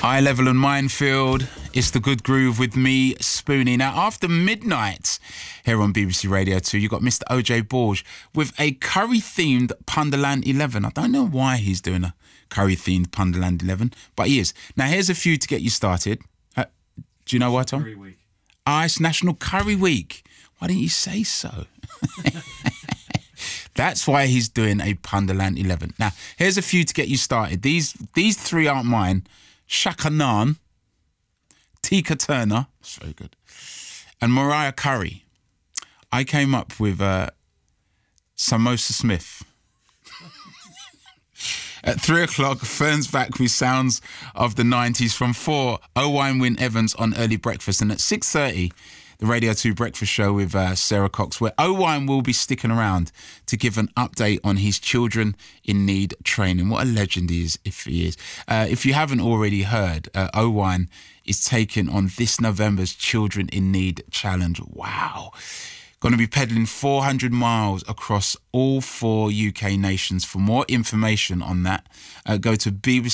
Eye Level and Minefield. It's the Good Groove with me, Spoonie. Now, after midnight here on BBC Radio 2, you got Mr. OJ Borg with a curry-themed Punderland 11. I don't know why he's doing a curry-themed Punderland 11, but he is. Now, here's a few to get you started. Do you know why, Tom? Curry Week. It's National Curry Week. Why didn't you say so? That's why he's doing a Punderland 11. Now, here's a few to get you started. These three aren't mine. Shaka Khan, Tika Turner, that's very good, and Mariah Carey. I came up with Samosa Smith. At 3 o'clock, Fern's back with sounds of the 90s from 4, Owain Wyn Evans on Early Breakfast. And at 6:30, the Radio 2 Breakfast Show with Sarah Cox, where Owain will be sticking around to give an update on his Children in Need training. What a legend he is, if he is. If you haven't already heard, Owain is taking on this November's Children in Need Challenge. Wow. Going to be pedalling 400 miles across all 4 UK nations. For more information on that, go to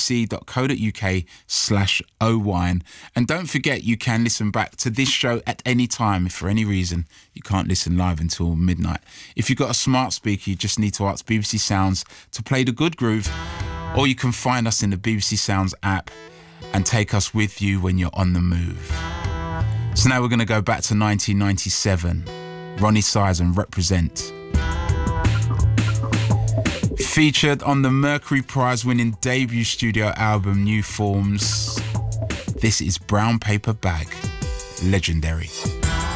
bbc.co.uk/Owain. And don't forget, you can listen back to this show at any time if for any reason you can't listen live until midnight. If you've got a smart speaker, you just need to ask BBC Sounds to play the Good Groove, or you can find us in the BBC Sounds app and take us with you when you're on the move. So now we're going to go back to 1997. Ronnie Size and Represent. Featured on the Mercury Prize winning debut studio album New Forms, this is Brown Paper Bag. Legendary.